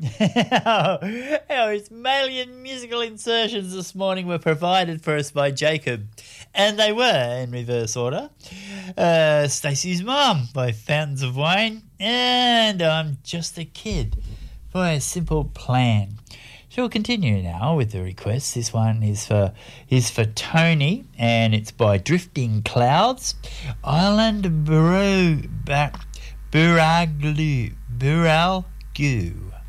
Our Ismailian musical insertions this morning were provided for us by Jacob, and they were, in reverse order, Stacey's Mum by Fountains of Wayne, and I'm Just a Kid by A Simple Plan. So we'll continue now with the requests. This one is for Tony, and it's by Drifting Clouds, Island Buralgu.